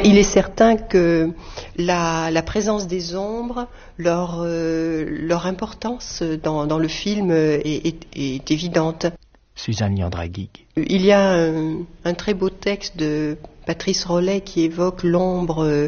Il est certain que la présence des ombres, leur importance dans le film est évidente. Suzanne Yandraguig. Il y a un très beau texte de Patrice Rollet qui évoque l'ombre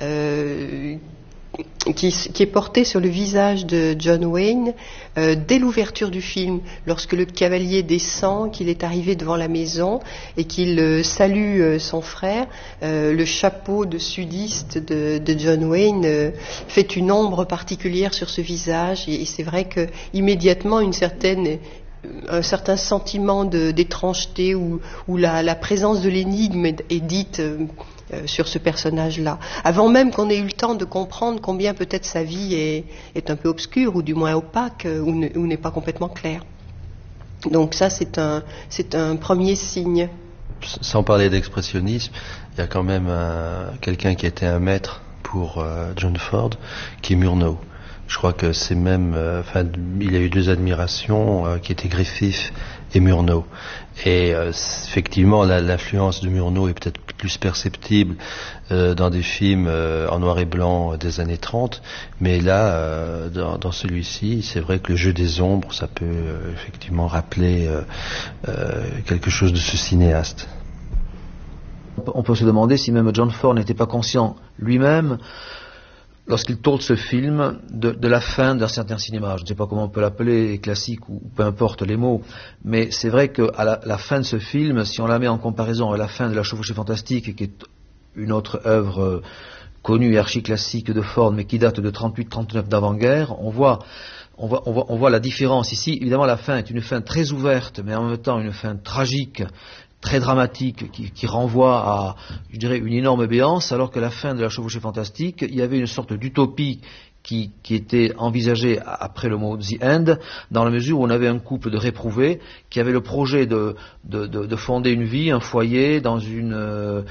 qui est portée sur le visage de John Wayne dès l'ouverture du film, lorsque le cavalier descend, qu'il est arrivé devant la maison et qu'il salue son frère. Le chapeau de sudiste de John Wayne fait une ombre particulière sur ce visage, et c'est vrai que immédiatement un certain sentiment d'étrangeté où la présence de l'énigme est dite sur ce personnage-là, avant même qu'on ait eu le temps de comprendre combien peut-être sa vie est un peu obscure, ou du moins opaque, ou n'est pas complètement claire. Donc ça, c'est un premier signe. Sans parler d'expressionnisme, il y a quand même quelqu'un qui était un maître pour John Ford, qui est Murnau. Je crois que c'est même, il y a eu deux admirations qui étaient Griffith et Murnau. Et effectivement, l'influence de Murnau est peut-être plus perceptible dans des films en noir et blanc des années 30, mais là, dans celui-ci, c'est vrai que le jeu des ombres, ça peut effectivement rappeler quelque chose de ce cinéaste. On peut se demander si même John Ford n'était pas conscient lui-même, lorsqu'il tourne ce film, de la fin d'un certain cinéma. Je ne sais pas comment on peut l'appeler, classique ou peu importe les mots, mais c'est vrai qu'à la fin de ce film, si on la met en comparaison à la fin de La Chevauchée Fantastique, qui est une autre œuvre connue et archi-classique de Ford, mais qui date de 38-39 d'avant-guerre, on voit la différence ici. Évidemment, la fin est une fin très ouverte, mais en même temps une fin tragique, très dramatique, qui renvoie à, je dirais, une énorme béance, alors que la fin de La Chevauchée Fantastique, il y avait une sorte d'utopie qui était envisagée après le mot The End, dans la mesure où on avait un couple de réprouvés qui avait le projet de fonder une vie, un foyer, dans un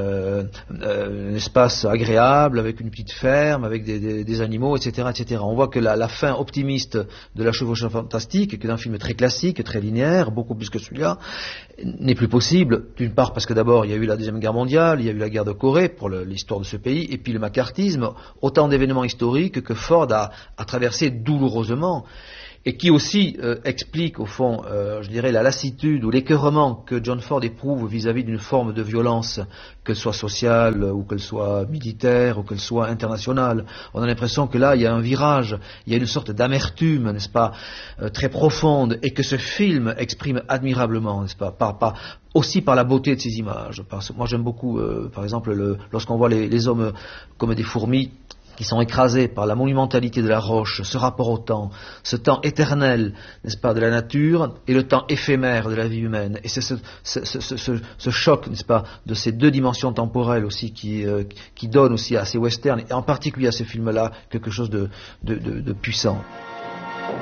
espace agréable, avec une petite ferme, avec des animaux, etc., etc. On voit que la fin optimiste de La Chevauchée Fantastique, qui est un film très classique, très linéaire, beaucoup plus que celui-là, n'est plus possible, d'une part parce que d'abord il y a eu la Deuxième Guerre mondiale, il y a eu la guerre de Corée pour l'histoire de ce pays, et puis le macartisme, autant d'événements historiques que Ford a traversé douloureusement, et qui aussi explique au fond, je dirais, la lassitude ou l'écœurement que John Ford éprouve vis-à-vis d'une forme de violence, qu'elle soit sociale, ou qu'elle soit militaire, ou qu'elle soit internationale. On a l'impression que là, il y a un virage, il y a une sorte d'amertume, n'est-ce pas, très profonde, et que ce film exprime admirablement, n'est-ce pas, aussi par la beauté de ces images. Moi, j'aime beaucoup, par exemple, lorsqu'on voit les hommes comme des fourmis, qui sont écrasés par la monumentalité de la roche, ce rapport au temps, ce temps éternel, n'est-ce pas, de la nature, et le temps éphémère de la vie humaine. Et c'est ce choc, n'est-ce pas, de ces deux dimensions temporelles aussi qui donne aussi à ces westerns, et en particulier à ces films-là, quelque chose de puissant.